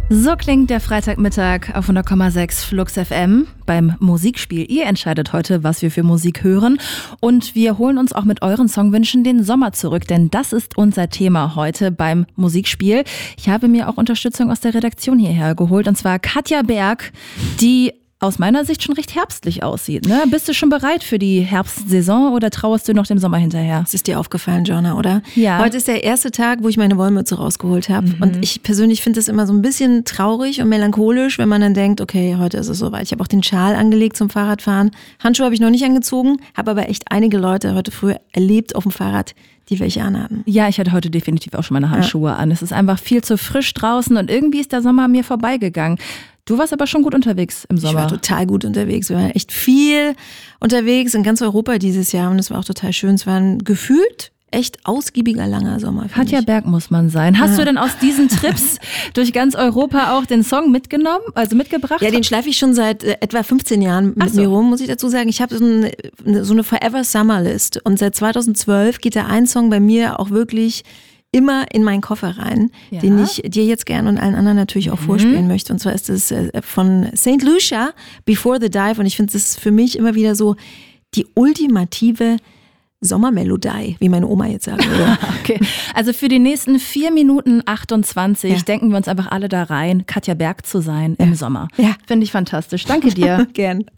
So klingt der Freitagmittag auf 100,6 Flux FM beim Musikspiel. Ihr entscheidet heute, was wir für Musik hören. Und wir holen uns auch mit euren Songwünschen den Sommer zurück, denn das ist unser Thema heute beim Musikspiel. Ich habe mir auch Unterstützung aus der Redaktion hierher geholt, und zwar Katja Berg, die aus meiner Sicht schon recht herbstlich aussieht. Ne? Bist du schon bereit für die Herbstsaison oder trauerst du noch dem Sommer hinterher? Das ist dir aufgefallen, Jonna, oder? Ja. Heute ist der erste Tag, wo ich meine Wollmütze rausgeholt habe. Und ich persönlich finde es immer so ein bisschen traurig und melancholisch, wenn man dann denkt, okay, heute ist es soweit. Ich habe auch den Schal angelegt zum Fahrradfahren. Handschuhe habe ich noch nicht angezogen, habe aber echt einige Leute heute früh erlebt auf dem Fahrrad, die welche anhatten. Ja, ich hatte heute definitiv auch schon meine Handschuhe an. Es ist einfach viel zu frisch draußen und irgendwie ist der Sommer an mir vorbeigegangen. Du warst aber schon gut unterwegs im Sommer. Ich war total gut unterwegs. Wir waren echt viel unterwegs in ganz Europa dieses Jahr und es war auch total schön. Es war ein gefühlt echt ausgiebiger, langer Sommer. Katja Berg muss man sein. Hast du denn aus diesen Trips durch ganz Europa auch den Song mitgenommen, also mitgebracht? Ja, den schleife ich schon seit etwa 15 Jahren mit mir rum, muss ich dazu sagen. Ich habe so eine Forever Summer List und seit 2012 geht der ein Song bei mir auch wirklich immer in meinen Koffer rein, den ich dir jetzt gerne und allen anderen natürlich auch vorspielen möchte. Und zwar ist es von St. Lucia, Before the Dive. Und ich finde, das ist für mich immer wieder so die ultimative Sommermelodie, wie meine Oma jetzt sagen würde. Okay, also für die nächsten 4 Minuten 28 denken wir uns einfach alle da rein, Katja Berg zu sein im Sommer. Ja. Finde ich fantastisch. Danke dir. Gern.